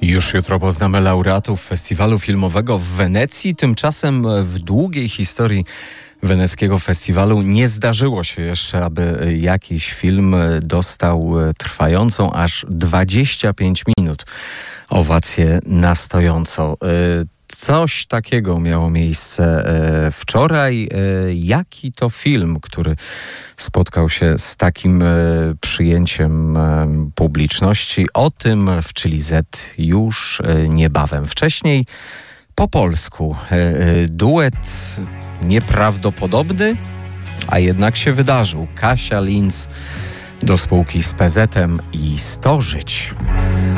Już jutro poznamy laureatów festiwalu filmowego w Wenecji. Tymczasem w długiej historii weneckiego festiwalu nie zdarzyło się jeszcze, aby jakiś film dostał trwającą aż 25 minut owację na stojąco. Coś takiego miało miejsce wczoraj. Jaki to film, który spotkał się z takim przyjęciem publiczności? O tym w Chili Z już niebawem. Wcześniej po polsku duet nieprawdopodobny, a jednak się wydarzył. Kasia Linz do spółki z PZ-em i 100 żyć.